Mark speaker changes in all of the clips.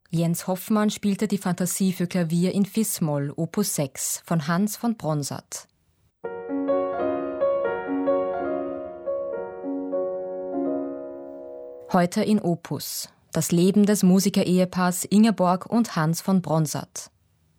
Speaker 1: Jens Hoffmann spielte die Fantasie für Klavier in Fis-Moll, Opus 6 von Hans von Bronsart. Heute in Opus. Das Leben des Musiker-Ehepaars Ingeborg und Hans von Bronsart.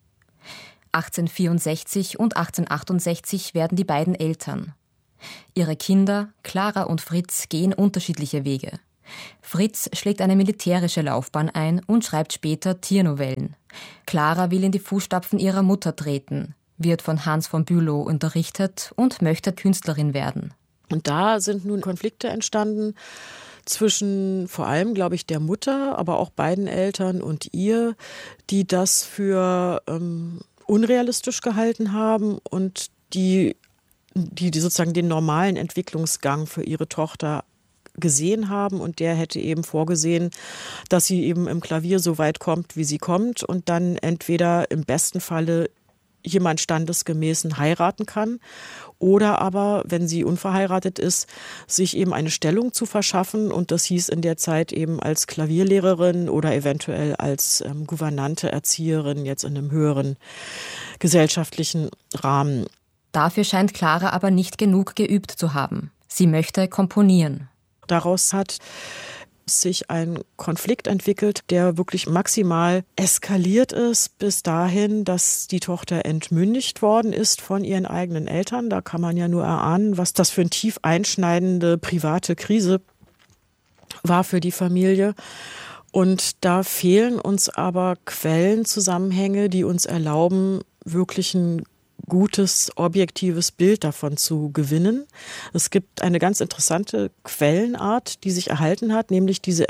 Speaker 1: 1864 und 1868 werden die beiden Eltern. Ihre Kinder, Clara und Fritz, gehen unterschiedliche Wege. Fritz schlägt eine militärische Laufbahn ein und schreibt später Tiernovellen. Clara will in die Fußstapfen ihrer Mutter treten, wird von Hans von Bülow unterrichtet und möchte Künstlerin werden.
Speaker 2: Und da sind nun Konflikte entstanden zwischen vor allem, glaube ich, der Mutter, aber auch beiden Eltern und ihr, die das für unrealistisch gehalten haben und die sozusagen den normalen Entwicklungsgang für ihre Tochter gesehen haben, und der hätte eben vorgesehen, dass sie eben im Klavier so weit kommt, wie sie kommt, und dann entweder im besten Falle jemand Standesgemäßen heiraten kann oder aber, wenn sie unverheiratet ist, sich eben eine Stellung zu verschaffen, und das hieß in der Zeit eben als Klavierlehrerin oder eventuell als Gouvernante, Erzieherin, jetzt in einem höheren gesellschaftlichen Rahmen.
Speaker 1: Dafür scheint Clara aber nicht genug geübt zu haben. Sie möchte komponieren.
Speaker 2: Daraus hat sich ein Konflikt entwickelt, der wirklich maximal eskaliert ist, bis dahin, dass die Tochter entmündigt worden ist von ihren eigenen Eltern. Da kann man ja nur erahnen, was das für eine tief einschneidende private Krise war für die Familie. Und da fehlen uns aber Quellenzusammenhänge, die uns erlauben, wirklich ein gutes, objektives Bild davon zu gewinnen. Es gibt eine ganz interessante Quellenart, die sich erhalten hat, nämlich diese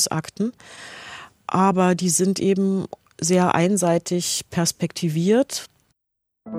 Speaker 2: Entmündigungsakten. Aber die sind eben sehr einseitig perspektiviert.